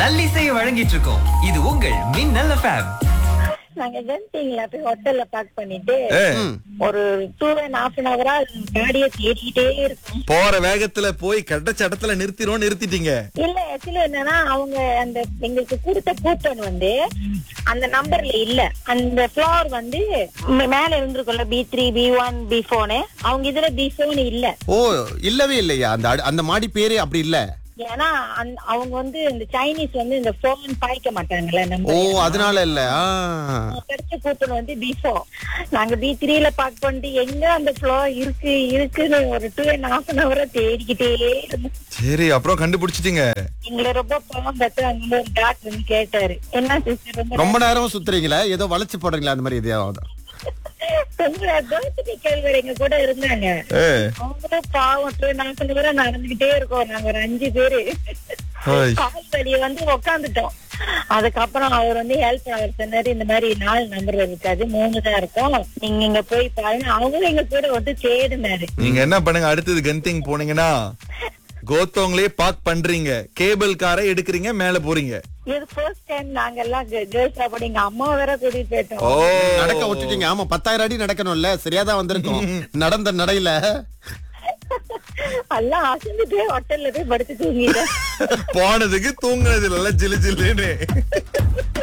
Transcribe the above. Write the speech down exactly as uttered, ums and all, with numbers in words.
நல்லிசையை வழங்கிட்டு இருக்கோம். இது உங்கள் மின்னல் எஃப்எம். நாங்க ஜென்டிங்ல போய் ஹோட்டல்ல பேக் பண்ணிட்டு ஏ, ஒரு two and half an Howrah காடியை தேடிக்கிட்டே இருக்கும். போற வேகத்துல போய் கிடைச்ச இடத்துல நிறுத்திரும் நிறுத்திட்டீங்க. இல்ல ஆக்சுவலி என்னன்னா அவங்க அந்த எங்களுக்கு கொடுத்த கூப்பன் வந்து அந்த நம்பர்ல இல்ல. அந்த ஃபிளோர் வந்து மே- மேல இருந்திருக்கும்ல B three B one B போனு, அவங்க இதுல பி போன் இல்ல. ஓ இல்லவே இல்லையா? அந்த அடு- அந்த மாடி பேரே அப்படி இல்ல. ஏன்னா அந்த- அவங்க வந்து இந்த சைனீஸ் வந்து இந்த போன் பாய்க்க மாட்டாங்கல்ல ஓ நம்ம. அதனால இல்ல. ஆ. கிடைச்ச கூப்பன் வந்து பி போர். நாங்க பி த்ரீல பார்க் பண்ணிட்டு எங்க அந்த ஃப்ளோர் இருக்கு இருக்குன்னு ஒரு two and half an Howrah தேடிக்கிட்டே இருந்தோம். சரி, அப்புறம் கண்டுபிடிச்சிட்டீங்க. எங்களை ரொம்ப பாவம் பார்த்து அங்க ஒரு டாக்டர் வந்து கேட்டாரு, என்ன சிஸ்டர் ரொம்ப ரொம்ப நேரம் சுத்துறீங்களா? ஏதோ வளைச்சு போடுறீங்களா அந்த மாதிரி எதையாவது? தோசை கேள்வி எங்க கூட இருந்தாங்க. ஏ, அவங்களும் பாவம் two and half an Howrah நடந்துகிட்டே இருக்கோம். நாங்க ஒரு அஞ்சு பேரு ஹோய். கால் வலிய வந்து உக்காந்துட்டோம். அதுக்கப்புறம் அவர் வந்து ஹெல்ப் அவர் சொன்னாரு, இந்த மாதிரி நாலு நம்பர் இருக்காது, மூணு தான் இருக்கும், நீங்க இங்க போய் பாருங்க. அவங்களும் எங்க கூட வந்து தேடினாரு. நீங்க என்ன பண்ணுங்க, அடுத்தது கன்திங் போனீங்கன்னா கோத்தவங்களே பார்க் பண்றீங்க, கேபிள் காரை எடுக்கிறீங்க, மேல போறீங்க. இது ஃபர்ஸ்ட் டைம் நாங்க எல்லாம் கேர்ள்ஸ் அப்படி எங்க அம்மா வேற கூட்டிட்டு போயிட்டோம். ஓ, நடக்க விட்டுட்டீங்க. ஆமா, பத்தாயிரம் அடி நடக்கணும்ல. சரியாதான் வந்திருக்கும். நடந்த நடையில எல்லாம் அசந்துட்டு ஹோட்டல்ல போய் படுத்து தூங்கிட்டேன். போனதுக்கு தூங்குனது இல்ல, ஜிலு ஜில்லுன்னு.